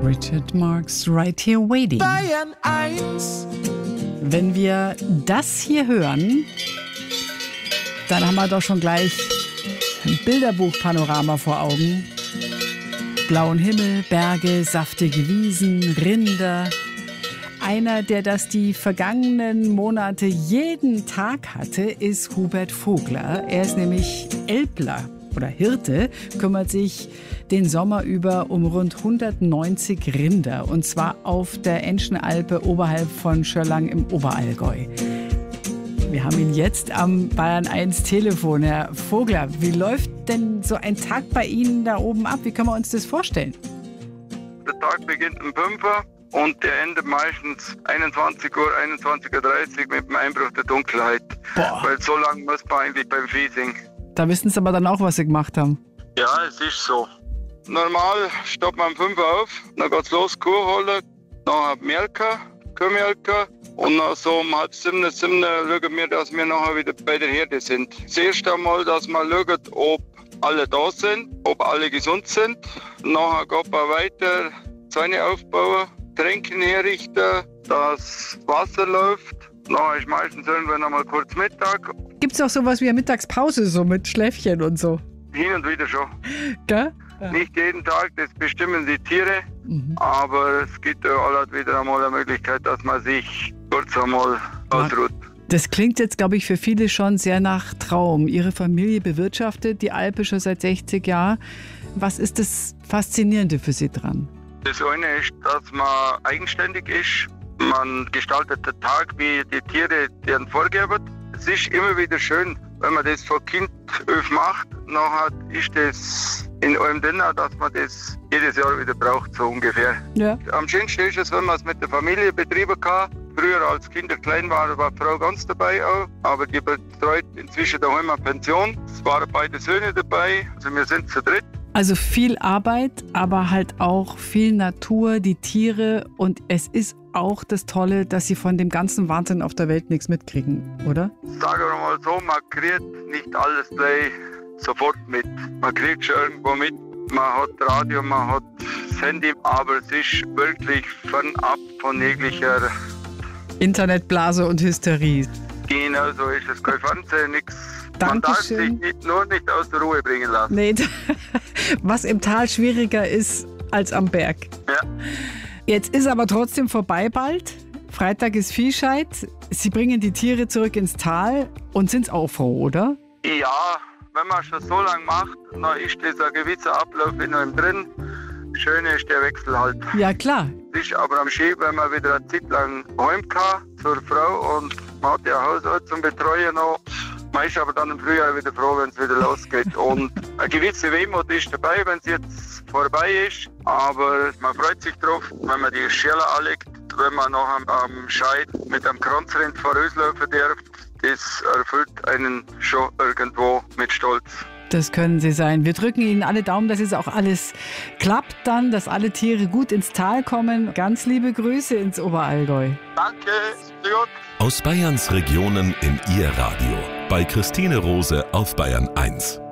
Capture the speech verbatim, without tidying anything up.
Richard Marx, Right Here Waiting. Bayern eins. Wenn wir das hier hören, dann haben wir doch schon gleich ein Bilderbuchpanorama vor Augen. Blauen Himmel, Berge, saftige Wiesen, Rinder. Einer, der das die vergangenen Monate jeden Tag hatte, ist Hubert Vogler. Er ist nämlich Elbler oder Hirte, kümmert sich den Sommer über um rund hundertneunzig Rinder. Und zwar auf der Enschenalpe oberhalb von Schörlang im Oberallgäu. Wir haben ihn jetzt am Bayern eins Telefon. Herr Vogler, wie läuft denn so ein Tag bei Ihnen da oben ab? Wie können wir uns das vorstellen? Der Tag beginnt um fünf Uhr und der endet meistens einundzwanzig Uhr, einundzwanzig Uhr dreißig mit dem Einbruch der Dunkelheit. Boah. Weil so lange muss man eigentlich beim Feasing. Da wissen Sie aber dann auch, was Sie gemacht haben. Ja, es ist so. Normal steht man um fünf Uhr auf, dann geht's los, Kuh holen, nachher Melker, Kuhmelker und dann so um halb sieben, sieben schauen wir, dass wir nachher wieder bei der Herde sind. Das erste Mal, dass man schaut, ob alle da sind, ob alle gesund sind. Nachher geht man weiter, Zäune aufbauen, Tränken herrichten, dass Wasser läuft. Nachher ist meistens irgendwann noch mal kurz Mittag. Gibt es auch sowas wie eine Mittagspause, so mit Schläfchen und so? Hin und wieder schon. Gell? Ja. Nicht jeden Tag, das bestimmen die Tiere. Mhm. Aber es gibt ja auch wieder einmal eine Möglichkeit, dass man sich kurz einmal ausruht. Das klingt jetzt, glaube ich, für viele schon sehr nach Traum. Ihre Familie bewirtschaftet die Alpe schon seit sechzig Jahren. Was ist das Faszinierende für Sie dran? Das eine ist, dass man eigenständig ist. Man gestaltet den Tag, wie die Tiere deren vorgeben. Es ist immer wieder schön, wenn man das von Kind auf macht. Nachher ist das in allem drin, dass man das jedes Jahr wieder braucht, so ungefähr. Ja. Am schönsten ist es, wenn man es mit der Familie betrieben kann. Früher, als Kinder klein waren, war die Frau ganz dabei auch. Aber die betreut inzwischen daheim eine Pension. Es waren beide Söhne dabei. Also wir sind zu dritt. Also viel Arbeit, aber halt auch viel Natur, die Tiere. Und es ist auch das Tolle, dass Sie von dem ganzen Wahnsinn auf der Welt nichts mitkriegen, oder? Sagen wir mal so, man kriegt nicht alles gleich sofort mit. Man kriegt schon irgendwo mit. Man hat Radio, man hat das Handy, aber es ist wirklich fernab von jeglicher Internetblase und Hysterie. Genau so ist es. Kein Fernsehen, nichts. Man darf sich Dankeschön. nicht, nur nicht aus der Ruhe bringen lassen. Nee, was im Tal schwieriger ist als am Berg. Ja. Jetzt ist aber trotzdem vorbei bald. Freitag ist Viehscheid. Sie bringen die Tiere zurück ins Tal und sind auch froh, oder? Ja, wenn man schon so lange macht, dann ist dieser gewisse Ablauf in einem drin. Schön ist der Wechsel halt. Ja, klar. Es ist aber am Ski, wenn man wieder eine Zeit lang heim kann zur Frau und man hat ja ein Haushalt zum Betreuen noch. Man ist aber dann im Frühjahr wieder froh, wenn es wieder losgeht. Und eine gewisse Wehmut ist dabei, wenn es jetzt vorbei ist. Aber man freut sich drauf, wenn man die Schelle anlegt, wenn man noch am, am Scheid mit einem Kranzrind vorauslaufen darf. Das erfüllt einen schon irgendwo mit Stolz. Das können Sie sein. Wir drücken Ihnen alle Daumen, dass es auch alles klappt dann, dass alle Tiere gut ins Tal kommen. Ganz liebe Grüße ins Oberallgäu. Danke, Stuart. Aus Bayerns Regionen in Ihr Radio. Bei Christine Rose auf Bayern eins.